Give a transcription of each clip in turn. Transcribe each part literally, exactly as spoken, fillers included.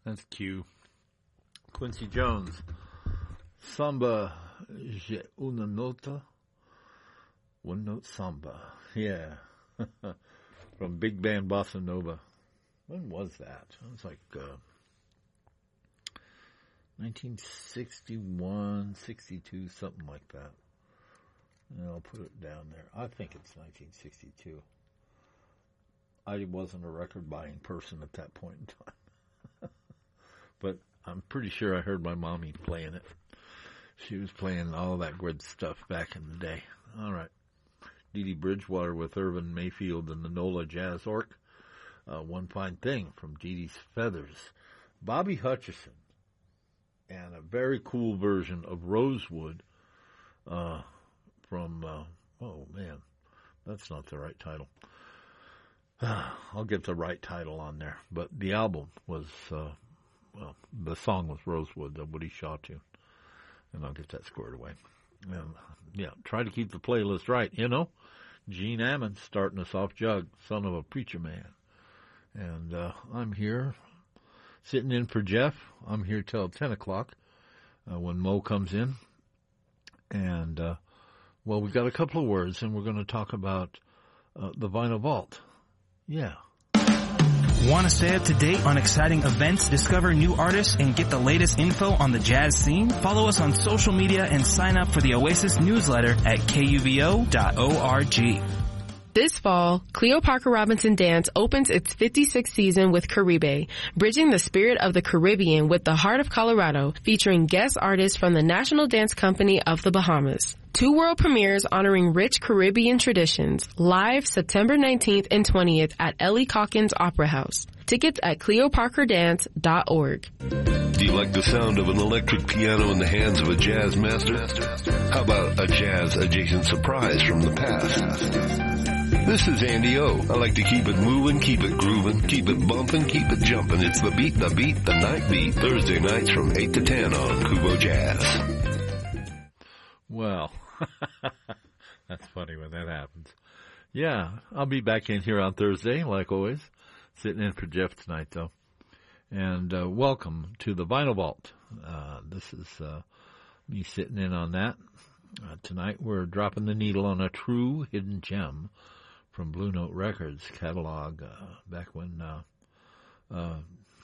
That's Q. Quincy Jones. Samba j'ai una nota. One note samba. Yeah. From Big Band Bossa Nova. When was that? It was like uh, nineteen sixty-one, sixty-two, something like that. And I'll put it down there. I think it's nineteen sixty-two. I wasn't a record-buying person at that point in time. But I'm pretty sure I heard my mommy playing it. She was playing all that good stuff back in the day. All right. Dee Dee Bridgewater with Irvin Mayfield and the NOLA Jazz Orc. Uh, One Fine Thing from Dee Dee's Feathers. Bobby Hutcherson. And a very cool version of Rosewood uh, from, uh, oh man, that's not the right title. I'll get the right title on there. But the album was, uh, well, the song was Rosewood, the Woody Shaw tune. And I'll get that squared away. And, yeah, try to keep the playlist right, you know. Gene Ammons starting us off, Jug, son of a preacher man. And uh, I'm here sitting in for Jeff. I'm here till ten o'clock uh, when Mo comes in. And, uh, well, we've got a couple of words, and we're going to talk about uh, the Vinyl Vault. Yeah. Want to stay up to date on exciting events, discover new artists, and get the latest info on the jazz scene? Follow us on social media and sign up for the Oasis newsletter at K U V O dot org. This fall, Cleo Parker Robinson Dance opens its fifty-sixth season with Caribe, bridging the spirit of the Caribbean with the heart of Colorado, featuring guest artists from the National Dance Company of the Bahamas. Two world premieres honoring rich Caribbean traditions, live September nineteenth and twentieth at Ellie Calkins Opera House. Tickets at cleo parker dance dot org. Do you like the sound of an electric piano in the hands of a jazz master? How about a jazz-adjacent surprise from the past? This is Andy O. I like to keep it moving, keep it grooving, keep it bumping, keep it jumping. It's the beat, the beat, the night beat. Thursday nights from eight to ten on Kubo Jazz. Well, that's funny when that happens. Yeah, I'll be back in here on Thursday, like always. Sitting in for Jeff tonight, though. And uh, welcome to the Vinyl Vault. Uh, this is uh, me sitting in on that. Uh, tonight we're dropping the needle on a true hidden gem from Blue Note Records catalog uh, back when, uh, uh,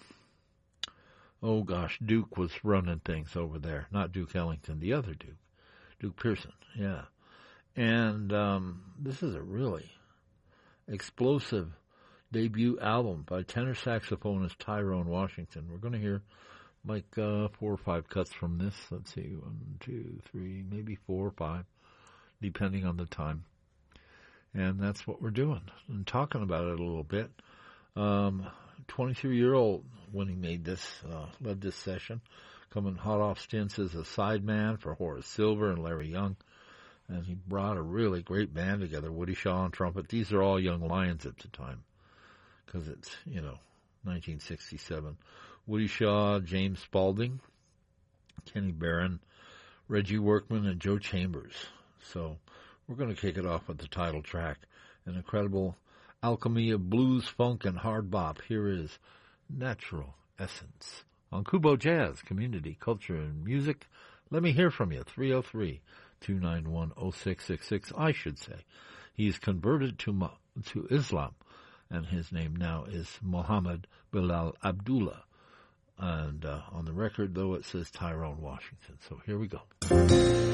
oh gosh, Duke was running things over there. Not Duke Ellington, the other Duke. Duke Pearson, yeah. And um, this is a really explosive debut album by tenor saxophonist Tyrone Washington. We're going to hear like uh, four or five cuts from this. Let's see, one, two, three, maybe four or five, depending on the time. And that's what we're doing and talking about it a little bit. Um, twenty-three-year-old when he made this, uh, led this session, coming hot off stints as a sideman for Horace Silver and Larry Young. And he brought a really great band together, Woody Shaw on trumpet. These are all young lions at the time because it's, you know, nineteen sixty-seven. Woody Shaw, James Spaulding, Kenny Barron, Reggie Workman, and Joe Chambers. So we're going to kick it off with the title track, an incredible alchemy of blues, funk, and hard bop. Here is Natural Essence on Kubo Jazz, Community, Culture, and Music. Let me hear from you, three oh three, two nine one, oh six six six, I should say. He's converted to to Islam, and his name now is Muhammad Bilal Abdullah. And uh, on the record, though, it says Tyrone Washington. So here we go.